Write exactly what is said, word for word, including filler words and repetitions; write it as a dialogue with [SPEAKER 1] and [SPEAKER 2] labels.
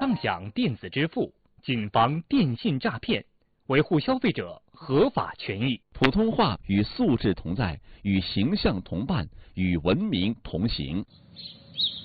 [SPEAKER 1] 畅享电子支付，谨防电信诈骗，维护消费者合法权益。
[SPEAKER 2] 普通话与素质同在，与形象同伴，与文明同行。